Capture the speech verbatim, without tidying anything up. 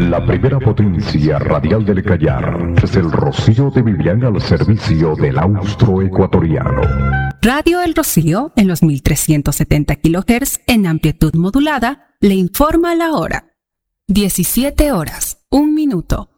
La primera potencia radial del Callao es el Rocío de Vivian al servicio del austroecuatoriano. Radio El Rocío, en los mil trescientos setenta kilohertz en amplitud modulada, le informa la hora. diecisiete horas, un minuto.